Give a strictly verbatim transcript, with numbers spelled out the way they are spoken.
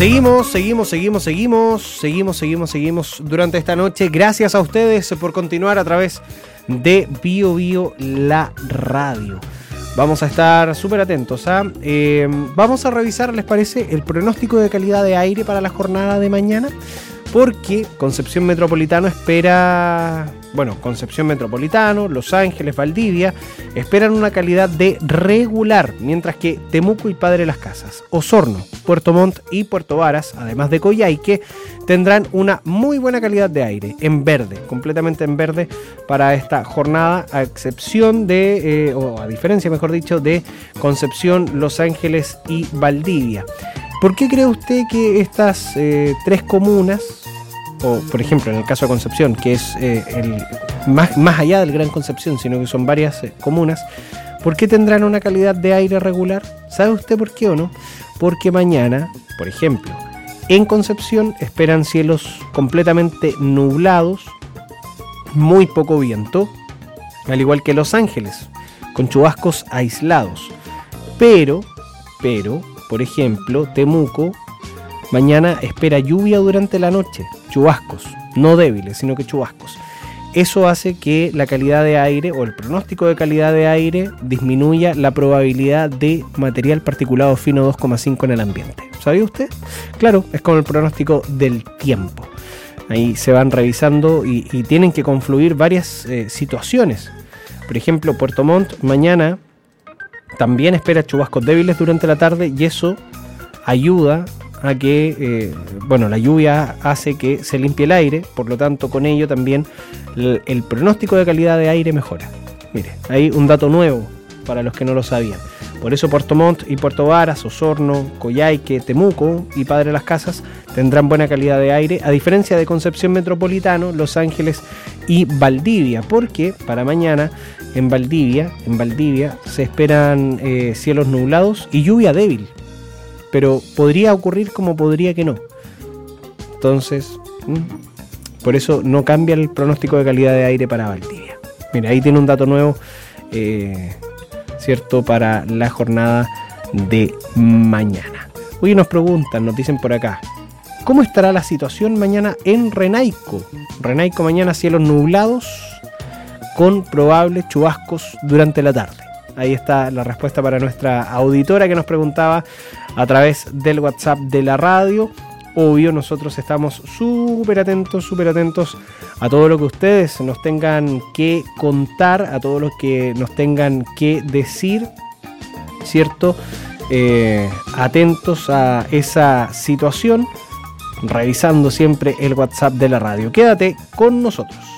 Seguimos, seguimos, seguimos, seguimos, seguimos, seguimos, seguimos durante esta noche. Gracias a ustedes por continuar a través de Bio Bio la radio. Vamos a estar súper atentos. ¿eh? Eh, vamos a revisar, ¿les parece?, el pronóstico de calidad de aire para la jornada de mañana. Porque Concepción Metropolitano espera, bueno, Concepción Metropolitano, Los Ángeles, Valdivia, esperan una calidad de regular, mientras que Temuco y Padre Las Casas, Osorno, Puerto Montt y Puerto Varas, además de Coyhaique, tendrán una muy buena calidad de aire, en verde, completamente en verde para esta jornada, a excepción de, eh, o a diferencia, mejor dicho, de Concepción, Los Ángeles y Valdivia. ¿Por qué cree usted que estas eh, tres comunas, o por ejemplo en el caso de Concepción, que es eh, el más, más allá del Gran Concepción, sino que son varias eh, comunas, ¿por qué tendrán una calidad de aire regular? ¿Sabe usted por qué o no? Porque mañana, por ejemplo, en Concepción esperan cielos completamente nublados, muy poco viento, al igual que Los Ángeles, con chubascos aislados. Pero, pero... Por ejemplo, Temuco mañana espera lluvia durante la noche, chubascos, no débiles, sino que chubascos. Eso hace que la calidad de aire o el pronóstico de calidad de aire disminuya la probabilidad de material particulado fino dos coma cinco en el ambiente. ¿Sabía usted? Claro, es como el pronóstico del tiempo. Ahí se van revisando y, y tienen que confluir varias eh, situaciones. Por ejemplo, Puerto Montt mañana también espera chubascos débiles durante la tarde y eso ayuda a que, eh, bueno, la lluvia hace que se limpie el aire, por lo tanto con ello también el, el pronóstico de calidad de aire mejora. Mire, hay un dato nuevo para los que no lo sabían. Por eso Puerto Montt y Puerto Varas, Osorno, Coyhaique, Temuco y Padre Las Casas tendrán buena calidad de aire, a diferencia de Concepción Metropolitano, Los Ángeles y Valdivia, porque para mañana en Valdivia, en Valdivia se esperan eh, cielos nublados y lluvia débil, pero podría ocurrir como podría que no. Entonces, ¿m? por eso no cambia el pronóstico de calidad de aire para Valdivia. Mira, ahí tiene un dato nuevo, eh, cierto, para la jornada de mañana. Hoy nos preguntan, nos dicen por acá, ¿cómo estará la situación mañana en Renaico? Renaico mañana cielos nublados con probables chubascos durante la tarde. Ahí está la respuesta para nuestra auditora que nos preguntaba a través del WhatsApp de la radio. Obvio, nosotros estamos súper atentos, súper atentos a todo lo que ustedes nos tengan que contar, a todo lo que nos tengan que decir, ¿cierto? Eh, atentos a esa situación, revisando siempre el WhatsApp de la radio. Quédate con nosotros.